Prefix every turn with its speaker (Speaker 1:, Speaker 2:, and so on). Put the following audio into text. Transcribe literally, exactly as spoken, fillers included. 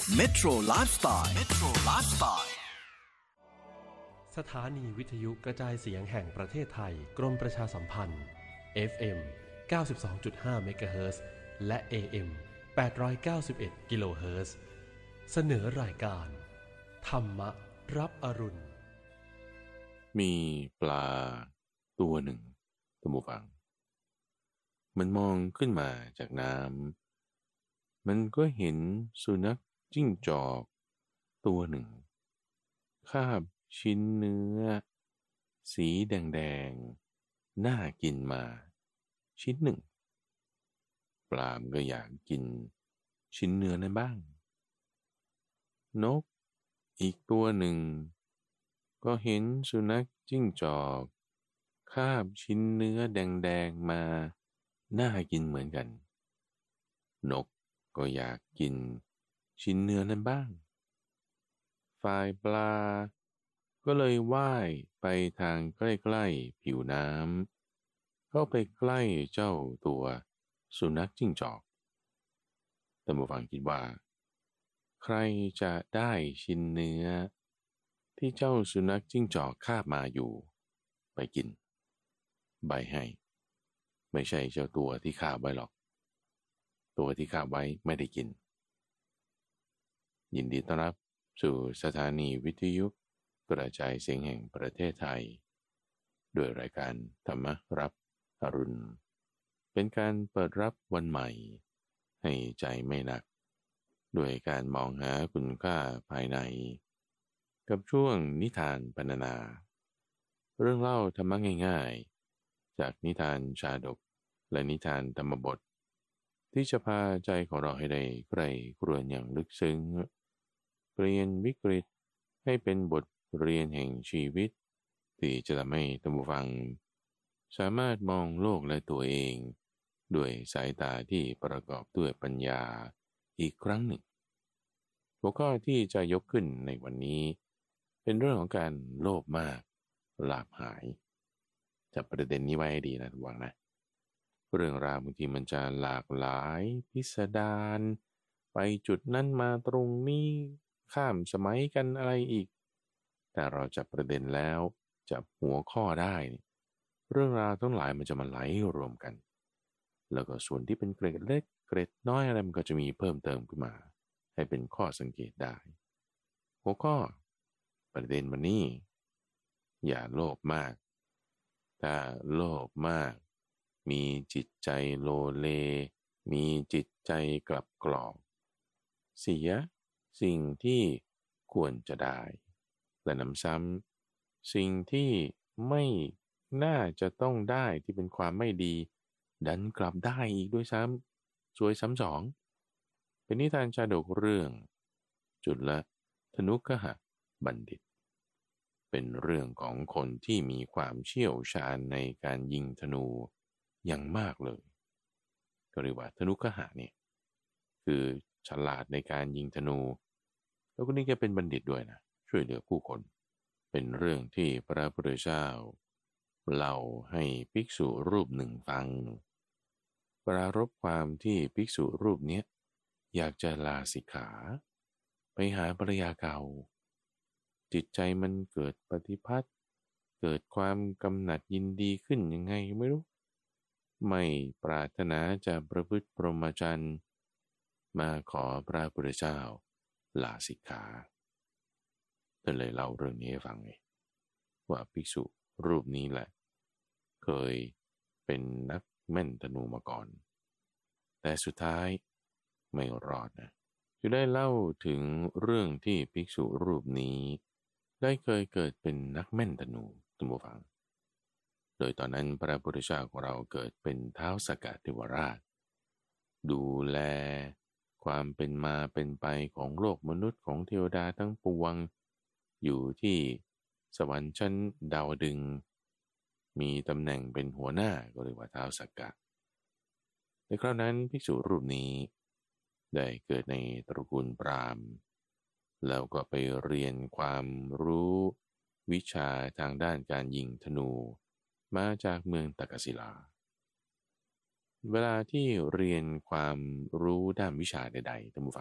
Speaker 1: Metro Lifestyle Metro Lifestyle
Speaker 2: สถานีวิทยุกระจายเสียงแห่งประเทศไทยกรมประชาสัมพันธ์ เอฟ เอ็ม เก้าสิบสองจุดห้า เมกะเฮิรตซ์และ เอ เอ็ม แปดร้อยเก้าสิบเอ็ด กิโลเฮิรตซ์เสนอรายการธรรมรับอรุณ
Speaker 3: มีปลาตัวหนึ่งท่านผู้ฟังมันมองขึ้นมาจากน้ำมันก็เห็นสุนัขจิ้งจอกตัวหนึ่งคาบชิ้นเนื้อสีแดงๆน่ากินมาชิ้นหนึ่งปลามก็อยากกินชิ้นเนื้อนั้นบ้างนกอีกตัวหนึ่งก็เห็นสุนัขจิ้งจอกคาบชิ้นเนื้อแดงๆมาน่ากินเหมือนกันนกก็อยากกินชิ้นเนื้อนั้นบ้างฝ่ายปลาก็เลยว่ายไปทางใกล้ๆผิวน้ำเข้าไปใกล้เจ้าตัวสุนัขจิ้งจอกท่านผู้ฟังคิดว่าใครจะได้ชิ้นเนื้อที่เจ้าสุนัขจิ้งจอกคาบมาอยู่ไปกินใบให้ไม่ใช่เจ้าตัวที่คาบไว้หรอกตัวที่คาบไว้ไม่ได้กินยินดีต้อนรับสู่สถานีวิทยุกระจายเสียงแห่งประเทศไทยด้วยรายการธรรมรับอรุณเป็นการเปิดรับวันใหม่ให้ใจไม่หนักด้วยการมองหาคุณค่าภายในกับช่วงนิทานพรรณนาเรื่องเล่าธรรมะง่ายๆจากนิทานชาดกและนิทานธรรมบทที่จะพาใจของเราให้ได้ใกล้ครวญอย่างลึกซึ้งเปลี่ยนวิกฤตให้เป็นบทเรียนแห่งชีวิตที่จะทำให้ท่านผู้ฟังสามารถมองโลกและตัวเองด้วยสายตาที่ประกอบด้วยปัญญาอีกครั้งหนึ่งหัวข้อที่จะยกขึ้นในวันนี้เป็นเรื่องของการโลภมากลาภหายจับประเด็นนี้ไว้ให้ดีนะทุกท่านนะเรื่องราวบางทีมันจะหลากหลายพิสดารไปจุดนั้นมาตรงนี้ข้ามสมัยกันอะไรอีกแต่เราจับประเด็นแล้วจับหัวข้อได้เรื่องราวทั้งหลายมันจะมาไหลรวมกันแล้วก็ส่วนที่เป็นเกร็ดเล็กเกร็ดน้อยอะไรมันก็จะมีเพิ่มเติมขึ้นมาให้เป็นข้อสังเกตได้หัวข้อประเด็นวันนี้อย่าโลภมากถ้าโลภมากมีจิตใจโลเลมีจิตใจกลับกรอกเสียสิ่งที่ควรจะได้และนำซ้ำสิ่งที่ไม่น่าจะต้องได้ที่เป็นความไม่ดีดันกลับได้อีกด้วยซ้ำสวยซ้ำสองเป็นนิทานชาดกเรื่องจุลธนุกหบัณฑิตเป็นเรื่องของคนที่มีความเชี่ยวชาญในการยิงธนูอย่างมากเลยก็เรียกว่าธนุกหะเนี่ยคือฉลาดในการยิงธนูแล้วก็นี่แกเป็นบัณฑิตด้วยนะช่วยเหลือผู้คนเป็นเรื่องที่พระพุทธเจ้าเล่าให้ภิกษุรูปหนึ่งฟังปรารภความที่ภิกษุรูปนี้อยากจะลาสิกขาไปหาภรรยาเก่าจิตใจมันเกิดปฏิภาณเกิดความกำหนัดยินดีขึ้นยังไงไม่รู้ไม่ปรารถนาจะประพฤติพรหมจรรย์มาขอพระพุทธเจ้าลาสิกขาท่านเลยเล่าเรื่องนี้ให้ฟังไงว่าภิกษุรูปนี้แหละเคยเป็นนักแม่นธนูมาก่อนแต่สุดท้ายไม่รอดนะคือได้เล่าถึงเรื่องที่ภิกษุรูปนี้ได้เคยเกิดเป็นนักแม่นธนูท่านผู้ฟังโดยตอนนั้นพระพุทธเจ้าของเราเกิดเป็นท้าวสักกะเทวราชดูแลความเป็นมาเป็นไปของโลกมนุษย์ของเทวดาทั้งปวงอยู่ที่สวรรค์ชั้นดาวดึงส์มีตำแหน่งเป็นหัวหน้าก็เรียกว่าท้าวสักกะในคราวนั้นภิกษุรูปนี้ได้เกิดในตระกูลพราหมณ์แล้วก็ไปเรียนความรู้วิชาทางด้านการยิงธนูมาจากเมืองตากศิลา เวลาที่เรียนความรู้ด้านวิชาใดๆท่านผู้ฟัง